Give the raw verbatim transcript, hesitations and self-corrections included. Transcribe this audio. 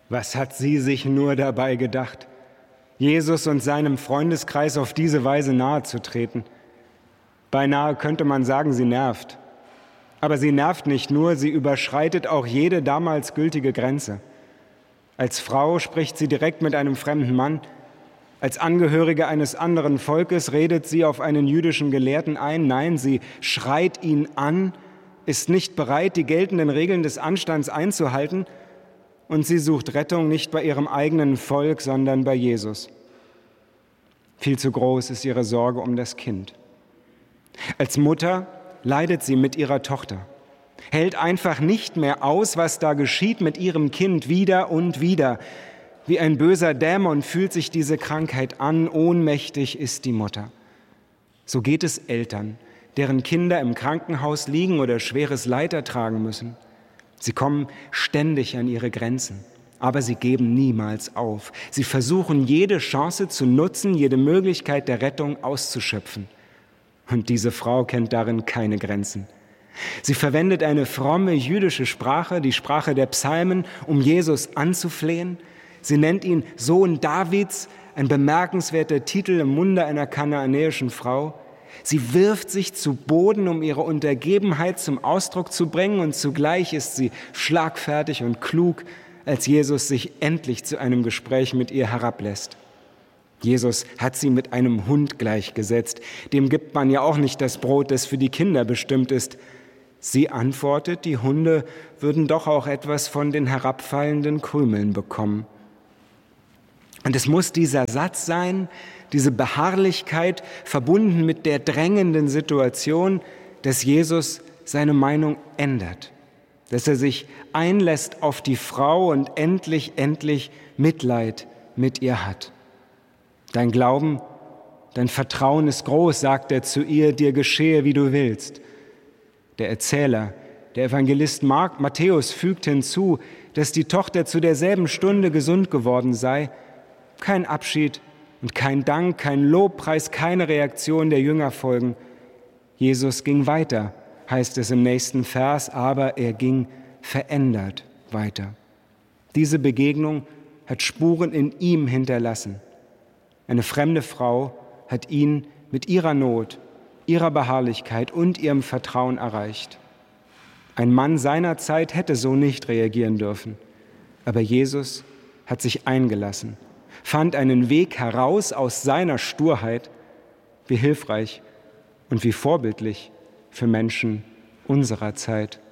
Was hat sie sich nur dabei gedacht, Jesus und seinem Freundeskreis auf diese Weise nahezutreten? Beinahe könnte man sagen, sie nervt. Aber sie nervt nicht nur, sie überschreitet auch jede damals gültige Grenze. Als Frau spricht sie direkt mit einem fremden Mann. Als Angehörige eines anderen Volkes redet sie auf einen jüdischen Gelehrten ein. Nein, sie schreit ihn an, ist nicht bereit, die geltenden Regeln des Anstands einzuhalten. Und sie sucht Rettung nicht bei ihrem eigenen Volk, sondern bei Jesus. Viel zu groß ist ihre Sorge um das Kind. Als Mutter leidet sie mit ihrer Tochter, hält einfach nicht mehr aus, was da geschieht mit ihrem Kind wieder und wieder. Wie ein böser Dämon fühlt sich diese Krankheit an, ohnmächtig ist die Mutter. So geht es Eltern, deren Kinder im Krankenhaus liegen oder schweres Leid ertragen müssen. Sie kommen ständig an ihre Grenzen, aber sie geben niemals auf. Sie versuchen, jede Chance zu nutzen, jede Möglichkeit der Rettung auszuschöpfen. Und diese Frau kennt darin keine Grenzen. Sie verwendet eine fromme jüdische Sprache, die Sprache der Psalmen, um Jesus anzuflehen. Sie nennt ihn Sohn Davids, ein bemerkenswerter Titel im Munde einer kanaanäischen Frau. Sie wirft sich zu Boden, um ihre Untergebenheit zum Ausdruck zu bringen, und zugleich ist sie schlagfertig und klug, als Jesus sich endlich zu einem Gespräch mit ihr herablässt. Jesus hat sie mit einem Hund gleichgesetzt. Dem gibt man ja auch nicht das Brot, das für die Kinder bestimmt ist. Sie antwortet, die Hunde würden doch auch etwas von den herabfallenden Krümeln bekommen. Und es muss dieser Satz sein, diese Beharrlichkeit, verbunden mit der drängenden Situation, dass Jesus seine Meinung ändert, dass er sich einlässt auf die Frau und endlich, endlich Mitleid mit ihr hat. Dein Glauben, dein Vertrauen ist groß, sagt er zu ihr, dir geschehe, wie du willst. Der Erzähler, der Evangelist Mark, Matthäus fügt hinzu, dass die Tochter zu derselben Stunde gesund geworden sei. Kein Abschied und kein Dank, kein Lobpreis, keine Reaktion der Jünger folgen. Jesus ging weiter, heißt es im nächsten Vers, aber er ging verändert weiter. Diese Begegnung hat Spuren in ihm hinterlassen. Eine fremde Frau hat ihn mit ihrer Not, ihrer Beharrlichkeit und ihrem Vertrauen erreicht. Ein Mann seiner Zeit hätte so nicht reagieren dürfen, aber Jesus hat sich eingelassen, fand einen Weg heraus aus seiner Sturheit. Wie hilfreich und wie vorbildlich für Menschen unserer Zeit.